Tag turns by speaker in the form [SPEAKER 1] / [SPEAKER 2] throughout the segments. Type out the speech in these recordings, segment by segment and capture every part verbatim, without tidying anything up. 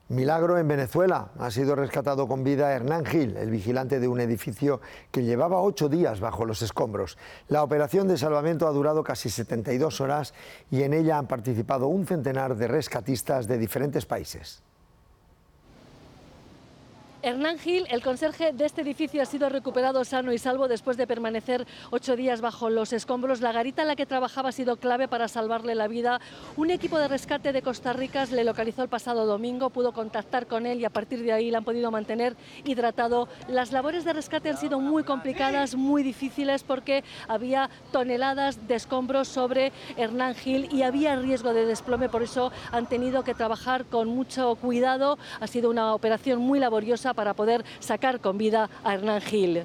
[SPEAKER 1] Milagro en Venezuela. Ha sido rescatado con vida Hernán Gil, el vigilante de un edificio que llevaba ocho días bajo los escombros. La operación de salvamento ha durado casi setenta y dos horas y en ella han participado un centenar de rescatistas de diferentes países.
[SPEAKER 2] Hernán Gil, el conserje de este edificio, ha sido recuperado sano y salvo después de permanecer ocho días bajo los escombros. La garita en la que trabajaba ha sido clave para salvarle la vida. Un equipo de rescate de Costa Rica le localizó el pasado domingo, pudo contactar con él y a partir de ahí le han podido mantener hidratado. Las labores de rescate han sido muy complicadas, muy difíciles, porque había toneladas de escombros sobre Hernán Gil y había riesgo de desplome, por eso han tenido que trabajar con mucho cuidado. Ha sido una operación muy laboriosa para poder sacar con vida a Hernán Gil.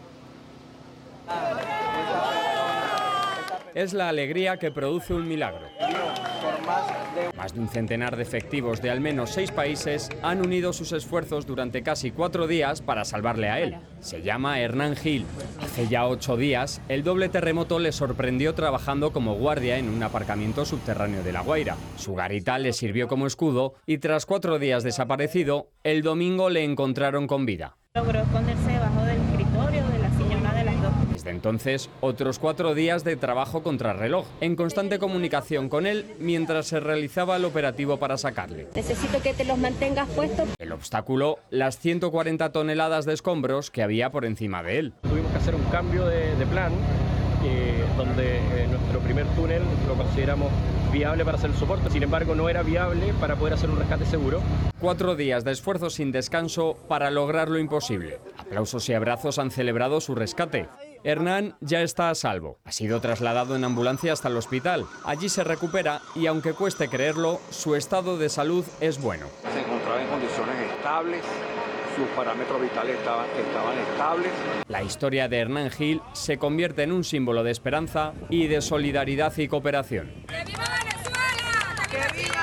[SPEAKER 3] Es la alegría que produce un milagro. Más de un centenar de efectivos de al menos seis países han unido sus esfuerzos durante casi cuatro días para salvarle a él. Se llama Hernán Gil. Hace ya ocho días, el doble terremoto le sorprendió trabajando como guardia en un aparcamiento subterráneo de La Guaira. Su garita le sirvió como escudo y tras cuatro días desaparecido, el domingo le encontraron con vida.
[SPEAKER 4] Logró esconderse debajo del escritorio de la sillona de las dos.
[SPEAKER 3] Desde entonces, otros cuatro días de trabajo contrarreloj, en constante comunicación con él mientras se realizaba el operativo para sacarle.
[SPEAKER 4] Necesito que te los mantengas puestos.
[SPEAKER 3] El obstáculo, las ciento cuarenta toneladas de escombros que había por encima de él.
[SPEAKER 5] Tuvimos que hacer un cambio de, de plan, eh, donde eh, nuestro primer túnel lo consideramos viable para hacer el soporte, sin embargo no era viable para poder hacer un rescate seguro.
[SPEAKER 3] Cuatro días de esfuerzo sin descanso para lograr lo imposible. Aplausos y abrazos han celebrado su rescate. Hernán ya está a salvo. Ha sido trasladado en ambulancia hasta el hospital. Allí se recupera y, aunque cueste creerlo, su estado de salud es bueno.
[SPEAKER 6] Se encontraba en condiciones estables, sus parámetros vitales estaban, estaban estables.
[SPEAKER 3] La historia de Hernán Gil se convierte en un símbolo de esperanza y de solidaridad y cooperación.
[SPEAKER 7] ¡Que viva Venezuela! ¡Que viva!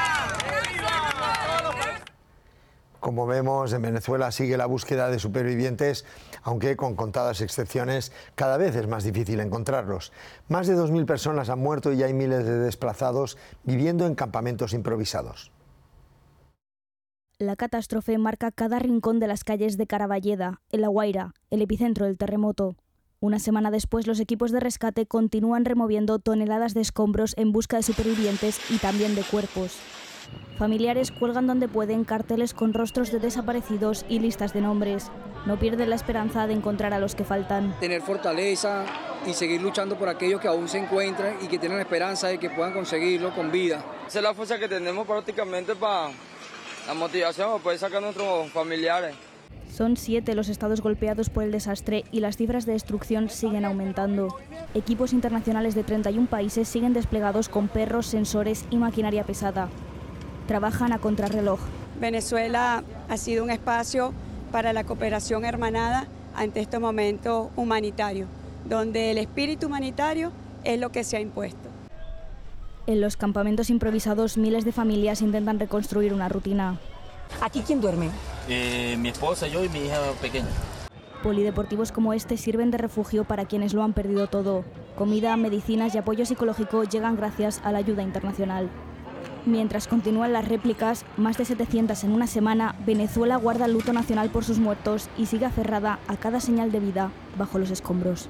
[SPEAKER 1] Como vemos, en Venezuela sigue la búsqueda de supervivientes, aunque con contadas excepciones cada vez es más difícil encontrarlos. Más de dos mil personas han muerto y hay miles de desplazados viviendo en campamentos improvisados.
[SPEAKER 8] La catástrofe marca cada rincón de las calles de Caraballeda, en La Guaira, el epicentro del terremoto. Una semana después, los equipos de rescate continúan removiendo toneladas de escombros en busca de supervivientes y también de cuerpos. Familiares cuelgan donde pueden carteles con rostros de desaparecidos y listas de nombres. No pierden la esperanza de encontrar a los que faltan.
[SPEAKER 9] Tener fortaleza y seguir luchando por aquellos que aún se encuentran y que tienen la esperanza de que puedan conseguirlo con vida.
[SPEAKER 10] Esa es la fuerza que tenemos prácticamente para la motivación para poder sacar a nuestros familiares.
[SPEAKER 8] Son siete los estados golpeados por el desastre y las cifras de destrucción siguen aumentando. Equipos internacionales de treinta y un países siguen desplegados con perros, sensores y maquinaria pesada. Trabajan a contrarreloj.
[SPEAKER 11] Venezuela ha sido un espacio para la cooperación hermanada ante estos momentos humanitarios, donde el espíritu humanitario es lo que se ha impuesto.
[SPEAKER 8] En los campamentos improvisados, miles de familias intentan reconstruir una rutina.
[SPEAKER 12] ¿Aquí quién duerme?
[SPEAKER 13] Eh, mi esposa, yo y mi hija pequeña.
[SPEAKER 8] Polideportivos como este sirven de refugio para quienes lo han perdido todo. Comida, medicinas y apoyo psicológico llegan gracias a la ayuda internacional. Mientras continúan las réplicas, más de setecientas en una semana, Venezuela guarda el luto nacional por sus muertos y sigue aferrada a cada señal de vida bajo los escombros.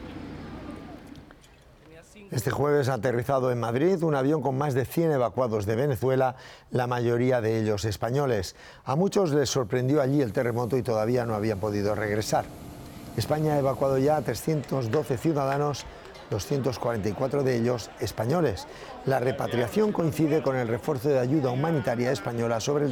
[SPEAKER 1] Este jueves ha aterrizado en Madrid un avión con más de cien evacuados de Venezuela, la mayoría de ellos españoles. A muchos les sorprendió allí el terremoto y todavía no habían podido regresar. España ha evacuado ya a trescientos doce ciudadanos, doscientos cuarenta y cuatro de ellos españoles. La repatriación coincide con el refuerzo de ayuda humanitaria española sobre el